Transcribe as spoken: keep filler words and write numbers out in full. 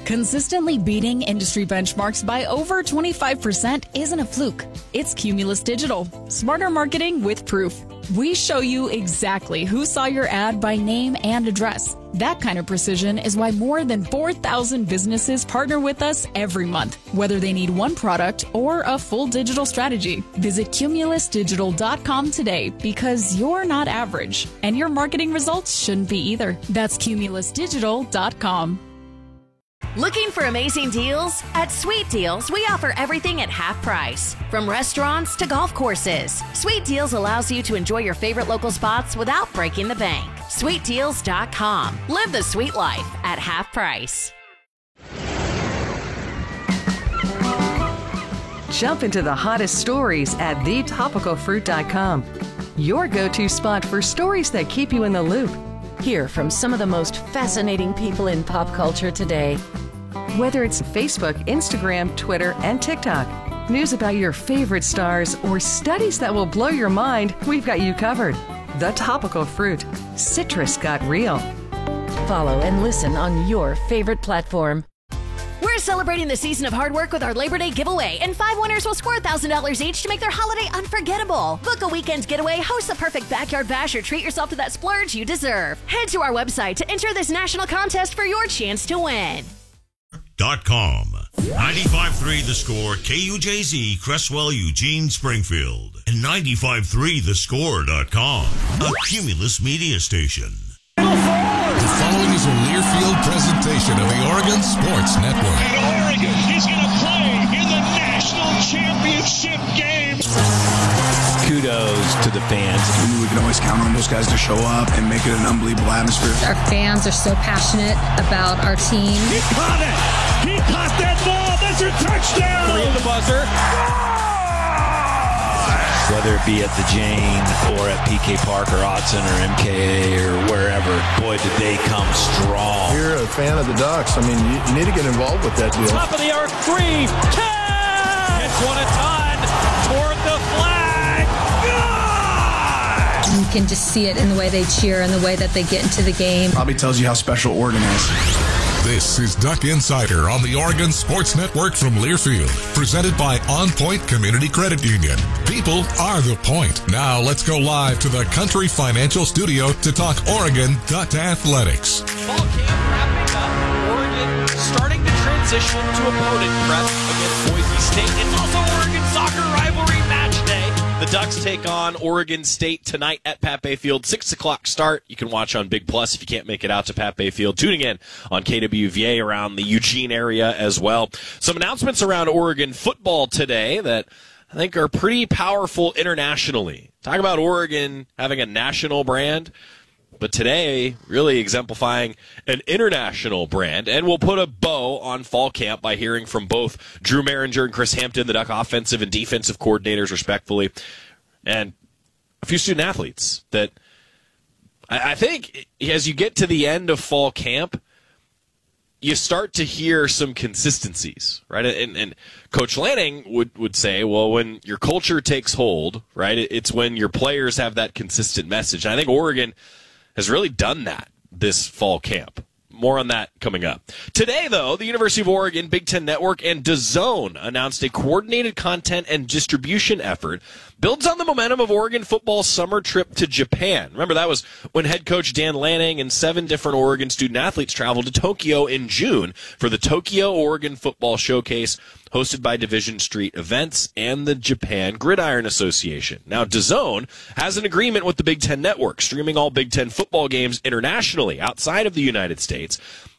Consistently beating industry benchmarks by over twenty-five percent isn't a fluke. It's Cumulus Digital. Smarter marketing with proof. We show you exactly who saw your ad by name and address. That kind of precision is why more than four thousand businesses partner with us every month, whether they need one product or a full digital strategy. Visit cumulus digital dot com today because you're not average, and your marketing results shouldn't be either. That's cumulus digital dot com. Looking for amazing deals? At Sweet Deals, we offer everything at half price. From restaurants to golf courses, Sweet Deals allows you to enjoy your favorite local spots without breaking the bank. sweet deals dot com. Live the sweet life at half price. Jump into the hottest stories at the topical fruit dot com. Your go-to spot for stories that keep you in the loop. Hear from some of the most fascinating people in pop culture today. Whether it's Facebook, Instagram, Twitter, and TikTok, news about your favorite stars, or studies that will blow your mind, we've got you covered. The Topical Fruit. Citrus got real. Follow and listen on your favorite platform. We're celebrating the season of hard work with our Labor Day giveaway, and five winners will score one thousand dollars each to make their holiday unforgettable. Book a weekend getaway, host the perfect backyard bash, or treat yourself to that splurge you deserve. Head to our website to enter this national contest for your chance to win. Dot com. ninety-five point three The Score, K U J Z, Cresswell, Eugene, Springfield. And ninety-five point three the score dot com, a Cumulus media station. The following is a Learfield presentation of the Oregon Sports Network. And Oregon is going to play in the national championship game. Kudos to the fans. We knew we could always count on those guys to show up and make it an unbelievable atmosphere. Our fans are so passionate about our team. He caught it. He caught that ball. That's your touchdown. Three at the buzzer. Whether it be at the Jane or at P K Park or Autzen or M K A or wherever, boy, did they come strong. You're a fan of the Ducks. I mean, you, you need to get involved with that deal. Top of the arc, three, ten! It's one a ton toward the flag. God! You can just see it in the way they cheer and the way that they get into the game. Probably tells you how special Oregon is. This is Duck Insider on the Oregon Sports Network from Learfield, presented by On Point Community Credit Union. People are the point. Now let's go live to the Country Financial Studio to talk Oregon Duck Athletics. Ball camp wrapping up. Oregon starting to transition to opponent prep against Boise State. It's also Oregon soccer rivalry match day. The Ducks take on Oregon State tonight at Pat Bay Field. six o'clock start. You can watch on Big Plus if you can't make it out to Pat Bay Field. Tuning in on K W V A around the Eugene area as well. Some announcements around Oregon football today that I think are pretty powerful internationally. Talk about Oregon having a national brand, but today really exemplifying an international brand. And we'll put a bow on fall camp by hearing from both Drew Maringer and Chris Hampton, the Duck offensive and defensive coordinators, respectfully, and a few student athletes that I think as you get to the end of fall camp, you start to hear some consistencies, right? And, and Coach Lanning would, would say, well, when your culture takes hold, right, it's when your players have that consistent message. And I think Oregon has really done that this fall camp. More on that coming up. Today, though, the University of Oregon, Big Ten Network, and DAZN announced a coordinated content and distribution effort builds on the momentum of Oregon football's summer trip to Japan. Remember, that was when head coach Dan Lanning and seven different Oregon student-athletes traveled to Tokyo in June for the Tokyo Oregon Football Showcase, hosted by Division Street Events and the Japan Gridiron Association. Now, DAZN has an agreement with the Big Ten Network, streaming all Big Ten football games internationally outside of the United States.